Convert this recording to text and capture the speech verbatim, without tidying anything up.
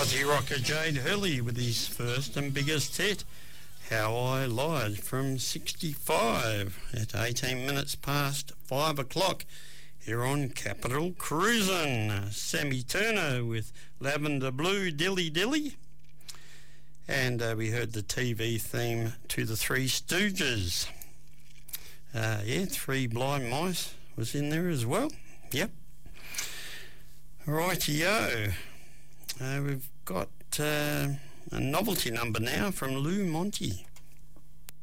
Aussie rocker Jade Hurley with his first and biggest hit, How I Lied, from sixty-five at eighteen minutes past five o'clock here on Capital Cruisin'. Sammy Turner with Lavender Blue Dilly Dilly. And uh, we heard the T V theme to the Three Stooges. Uh, yeah, Three Blind Mice was in there as well. Yep. Rightio. Uh, we've got uh, a novelty number now from Lou Monte.